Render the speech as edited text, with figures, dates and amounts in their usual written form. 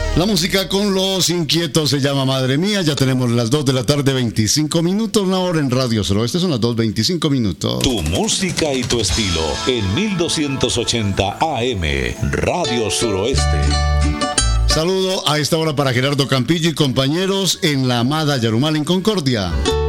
La música con los inquietos se llama Madre Mía. Ya tenemos las 2 de la tarde, 25 minutos. Una hora en Radio Suroeste son las 2:25 minutos. Tu música y tu estilo en 1280 AM Radio Suroeste. Saludo a esta hora para Gerardo Campillo y compañeros en la amada Yarumal en Concordia.